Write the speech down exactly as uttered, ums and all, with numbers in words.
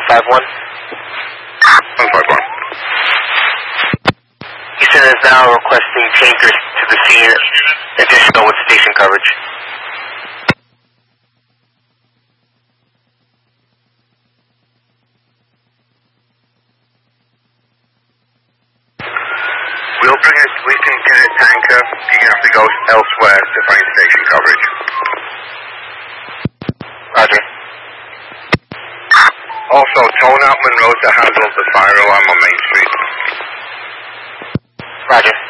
five one. one five one. Houston is now requesting tankers to the scene, additional with station coverage. We'll bring a sleeping unit tanker. You're going to have to go elsewhere to find station coverage. Roger. Also, tone out Monroe to handle the fire alarm on Main Street. Roger.